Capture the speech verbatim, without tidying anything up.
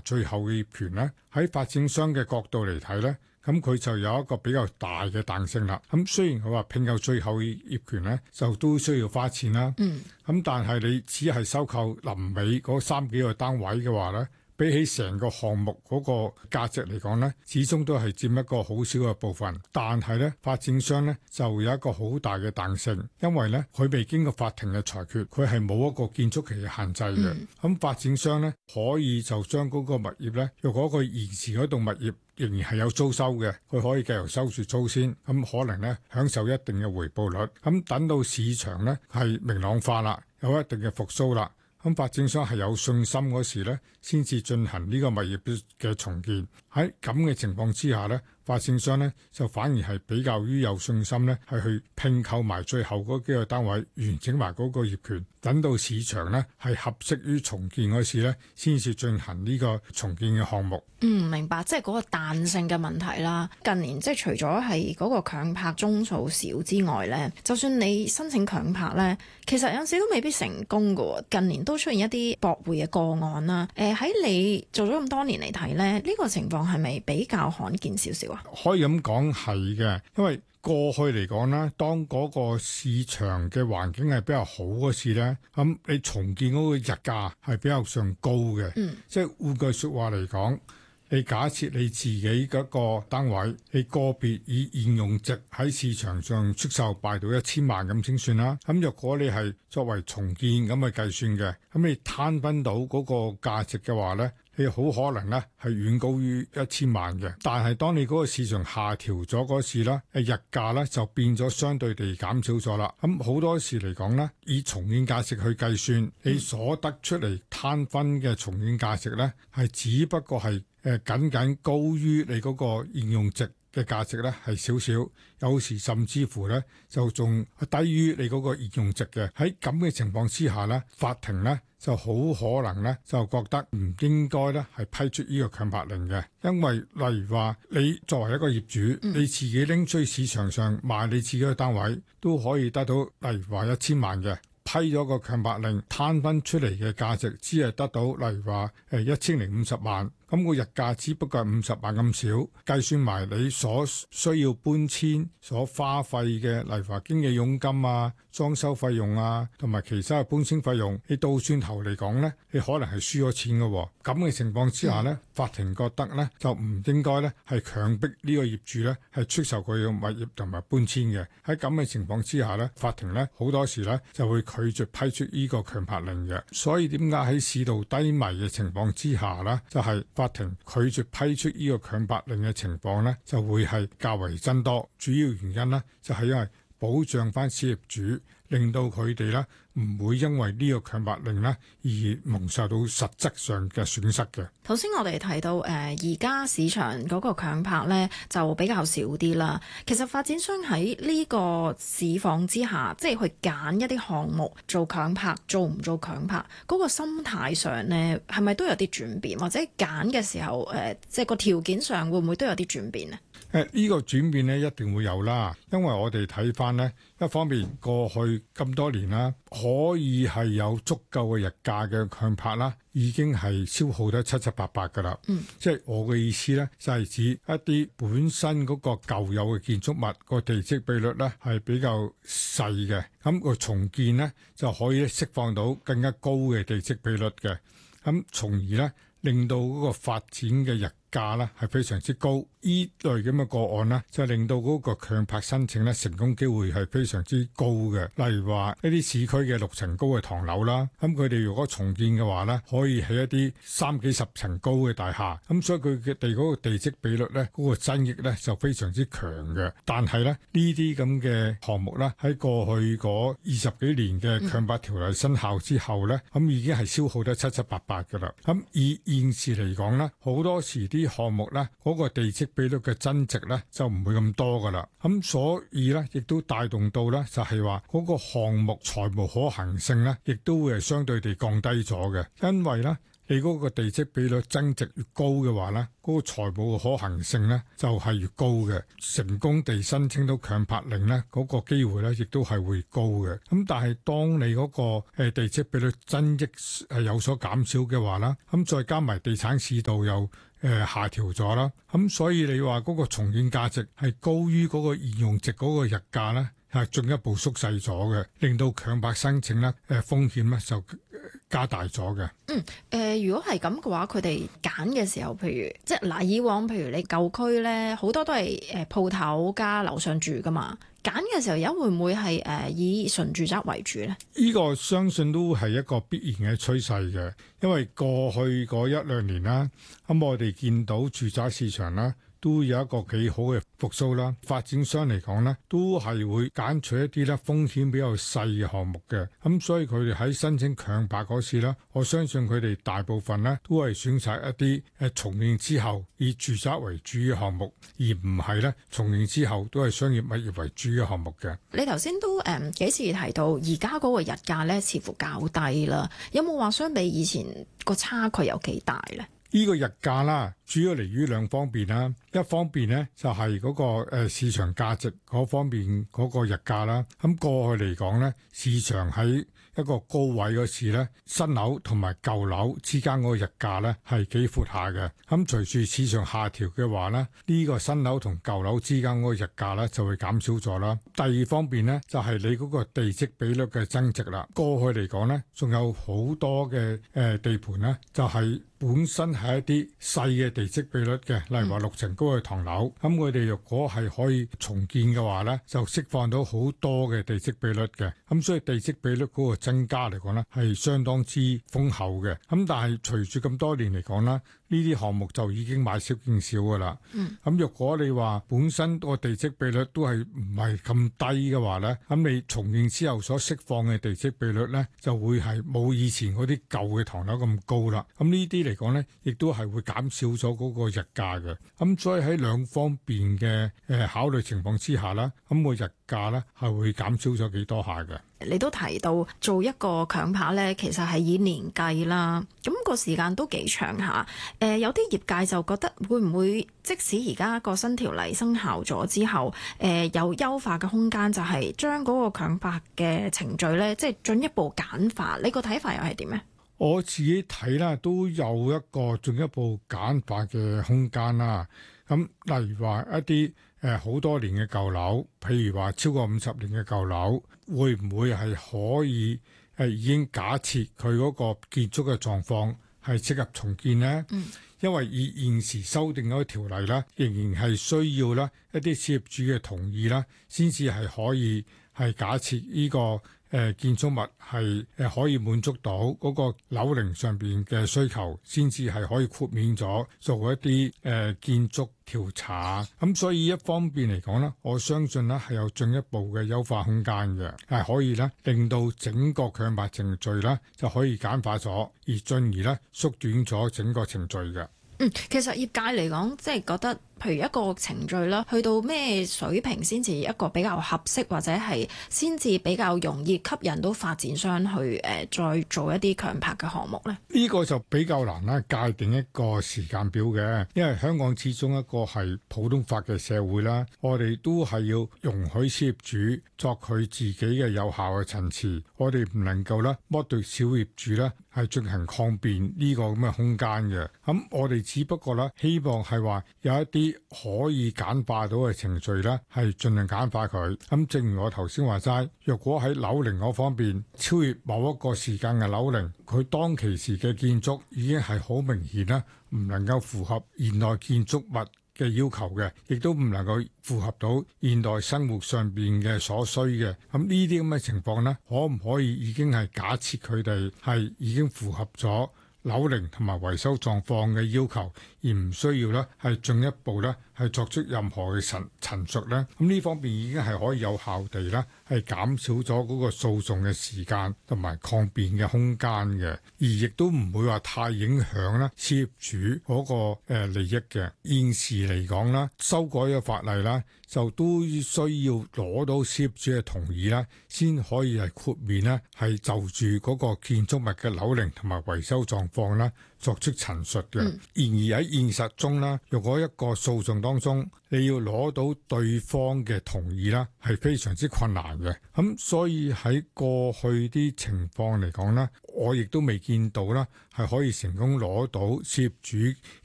最後嘅業權咧，喺發展商嘅角度嚟睇咧，咁佢就有一個比較大嘅彈性啦。咁雖然佢話併購最後業權咧，就都需要花錢啦。嗯。咁但係你只係收購臨尾嗰三幾個單位嘅話咧，比起成個項目嗰個價值嚟講咧，始終都係佔一個好少嘅部分。但係咧，發展商咧就有一個好大嘅彈性，因為咧佢未經過法庭嘅裁決，佢係冇一個建築期嘅限制嘅。咁、嗯、發展商咧可以就將嗰個物業咧，若果佢現時嗰棟物業仍然係有租收嘅，佢可以繼續收住租先，咁可能咧享受一定嘅回報率。咁等到市場咧係明朗化啦，有一定嘅復甦啦。咁發展商係有信心嗰時咧，先至進行呢個物業嘅重建。喺咁嘅情況之下咧，發展商咧就反而係比較於有信心咧，係去併購埋最後嗰幾個單位，完整埋嗰個業權。等到市場咧係合適於重建嗰時咧，先至進行呢個重建嘅項目。 嗯，明白，即係嗰個彈性嘅問題啦。近年即係除咗係嗰個強拍宗數少之外咧，就算你申請強拍咧，其實有陣時都未必成功㗎。近年都出現一啲駁回嘅個案啦。誒、呃、喺你做咗咁多年嚟睇咧，呢、呢個情況係咪比較罕見少少啊？ 可以咁講係嘅，因為過去嚟講咧，當嗰個市場嘅環境係比較好嗰時咧，咁你重建嗰個日價係比較上高嘅。嗯，即係換句説話嚟講。你假設你自己嗰個單位，你個別以現用值喺市場上出售賣到一千萬咁先算啦。咁若果你係作為重建咁去計算嘅，咁你攤分到嗰個價值嘅話咧，你好可能咧係遠高於一千萬嘅。但係當你嗰個市場下調咗嗰時咧，日價咧就變咗相對地減少咗啦。咁好多時嚟講咧，以重建價值去計算，你所得出嚟攤分嘅重建價值咧，係只不過係誒僅僅高於你嗰個現用值嘅價值咧，係少少，有時甚至乎咧就仲低於你嗰個現用值嘅。喺咁嘅情況之下咧，法庭咧就好可能咧就覺得唔應該咧係批出呢個強拍令嘅，因為例如話你作為一個業主，嗯、你自己拎出去市場上賣你自己嘅單位，都可以得到例如話一千萬嘅。批咗個強拍令，攤分出嚟嘅價值只係得到例如話誒一千零五十萬，咁個日價只不過係五十萬咁少，計算埋你所需要搬遷所花費嘅例如話經紀佣金啊、裝修費用啊，同埋其他嘅搬遷費用，你倒轉頭嚟講咧，你可能係輸咗錢嘅。咁嘅情況之下咧，嗯、法庭覺得咧就唔應該咧係強迫呢個業主咧係出售佢嘅物業同埋搬遷嘅。喺咁嘅情況之下咧，法庭咧好多時咧就會拒絕批出呢個強拍令嘅。所以點解喺市道低迷嘅情況之下咧，就係、是、法庭拒絕批出呢個強拍令嘅情況咧，就會係較為增多。主要原因咧就係、是、因為保障翻小業主，令到佢哋咧唔會因為呢個強拍令咧而蒙受到實質上嘅損失嘅。 頭先我哋提到誒而家市場嗰個強拍咧就比較少啲啦。其實發展商喺呢個市況之下，即係去揀一啲項目做強拍，做唔做強拍嗰個心態上咧，係咪都有啲轉變？或者揀嘅時候誒，即係個條件上會唔會都有啲轉變呢？ 誒呢個轉變咧一定會有啦，因為我哋睇翻呢，一方面過去咁多年啦，可以係有足夠嘅日價嘅強拍啦，已經係消耗得七七八八噶啦。嗯，即係我嘅意思呢，就係指一啲本身嗰個舊有嘅建築物個地積比率呢係比較細嘅，咁個重建呢，就可以釋放到更加高嘅地積比率嘅，咁從而呢，令到嗰個發展嘅日價咧係非常之高，依類咁嘅個案呢，就令到嗰個強拍申請咧成功機會係非常之高嘅。例如話一啲市區嘅六層高嘅唐樓啦，咁佢哋如果重建嘅話呢，可以起一啲三幾十層高嘅大廈，咁所以佢嘅地嗰個地積比率呢，嗰個增益呢就非常之強嘅。但係呢，呢啲咁嘅項目呢，喺過去嗰二十幾年嘅強拍條例生效之後呢，咁已經係消耗得七七八八㗎啦。咁以現時嚟講呢，好多時啲項目咧，嗰個地積比率嘅增值咧就唔會咁多噶啦，咁所以咧亦都帶動到咧就係話嗰個項目財務可行性咧，亦都會係相對地降低咗嘅，因為咧你嗰個地積比率增值越高嘅話咧，嗰、嗰個財務嘅可行性咧就係越高嘅，成功地申請到強拍令咧，嗰、嗰個機會咧亦都係會高嘅。咁但係當你嗰個誒地積比率增益係有所減少嘅話啦，咁再加埋地產市道又誒下調咗啦，咁所以你話嗰個重建價值係高於嗰個現用值嗰個日價咧，係進一步縮細咗嘅，令到強拍申請咧誒風險咧就加大咗嘅。 嗯，誒、呃，如果係咁嘅話，佢哋揀嘅時候，譬如即係嗱，以往譬如你舊區咧，好多都係誒鋪頭加樓上住噶嘛。揀嘅時候，而家會唔會係誒以純住宅為主咧？ 呢個相信都係一個必然嘅趨勢嘅，因為過去嗰一兩年啦，咁我哋見到住宅市場啦，都有一個幾好嘅復甦啦。發展商嚟講呢，都係會揀取一啲咧風險比較細嘅項目嘅。咁所以佢哋喺申請強拍嗰時咧，我相信佢哋大部分呢都係選擇一啲誒重建之後以住宅為主嘅項目，而唔係咧重建之後都係商業物業為主嘅項目嘅。 你頭先都誒幾次提到而家嗰個日價咧，似乎較低啦。有冇話相比以前個差距有幾大咧？ 呢個日價啦，主要嚟於兩方面啦。一方面呢，就係嗰個誒市場價值嗰方面嗰個日價啦。咁過去嚟講呢，市場喺一個高位嗰時咧，新樓同埋舊樓之間嗰個日價咧係幾闊下嘅。咁隨住市場下調嘅話咧，呢個新樓同舊樓之間嗰個日價咧就會減少咗啦。第二方面咧，就係你嗰個地積比率嘅增值啦。過去嚟講咧，仲有好多嘅誒地盤咧，就係本身係一啲細嘅地積比率嘅，例如話六層高嘅唐樓。咁佢哋若果係可以重建嘅話咧，就釋放到好多嘅地積比率嘅。咁所以地積比率嗰個增加嚟講咧，係相當之豐厚嘅。咁但係隨住咁多年嚟講啦，呢啲項目就已經買少見少噶啦。咁若、嗯、果你話本身個地積比率都係唔係咁低嘅話咧，咁你重建之後所釋放嘅地積比率咧，就會係冇以前嗰啲舊嘅唐樓咁高啦。咁呢啲嚟講咧，亦都係會減少咗嗰個日價嘅。咁所以喺兩方面嘅誒考慮情況之下啦，咁個日價咧係會減少咗幾多下嘅。 你都提到做一個強拍咧，其實係以年計啦，咁、那個時間都幾長下。誒、呃，有啲業界就覺得會唔會即使而家個新條例生效咗之後，誒、呃、有優化嘅空間，就係將嗰個強拍嘅程序咧，即係進一步簡化。你個睇法又係點呢？ 我自己睇啦，都有一個進一步簡化嘅空間啦。咁例如話一啲誒好多年嘅舊樓，譬如話超過五十年嘅舊樓，會唔會係可以誒、呃、已經假設佢嗰個建築嘅狀況係適合重建呢？嗯、因為以現時修訂嗰個條例啦，仍然係需要啦一啲業主嘅同意啦，先至係可以係假設呢、這個。誒、呃、建築物係誒可以滿足到嗰個樓齡上邊嘅需求，先至係可以豁免咗做一啲誒、呃、建築調查。咁所以一方面嚟講咧，我相信咧係有進一步嘅優化空間嘅，係可以咧令到整個強拍程序咧就可以簡化咗，而進而咧縮短咗整個程序嘅。 嗯，其實業界嚟講，即係覺得，譬如一個程序啦，去到咩水平先至一個比較合適，或者係先至比較容易吸引到發展商去誒、呃、再做一啲強拍嘅項目咧？呢個就比較難啦，界定一個時間表嘅，因為香港始終一個係普通法嘅社會啦，我哋都係要容許業主作佢自己嘅有效嘅陳詞，我哋唔能夠咧剝奪小業主咧係進行抗辯呢個咁嘅空間嘅。咁我哋只不過咧希望係話有一啲可以簡化到嘅程序咧，係盡量簡化佢。咁正如我頭先話齋，若果喺樓齡嗰方面超越某一個時間嘅樓齡，佢當其時嘅建築已經係好明顯啦，唔能夠符合現代建築物嘅要求嘅，亦都唔能夠符合到現代生活上邊嘅所需嘅。咁呢啲咁嘅情況呢，可唔可以已經係假設佢哋係已經符合咗樓齡同埋維修狀況嘅要求，而唔需要咧係進一步咧係作出任何嘅陳陳述咧？咁呢方面已經係可以有效地咧係減少咗嗰個訴訟嘅時間同埋抗辯嘅空間嘅，而亦都唔會話太影響咧業主嗰個誒利益嘅。現時嚟講啦，修改嘅法例啦，就都需要攞到業主嘅同意啦，先可以係豁免咧係就住嗰個建築物嘅樓齡同埋維修狀況啦， 作出陳述嘅。 嗯、 然而喺現實中呢，如果一個訴訟當中你要攞到對方嘅同意啦，係非常之困難嘅。咁所以喺過去啲情況嚟講呢，我亦都未見到啦，係可以成功攞到涉業主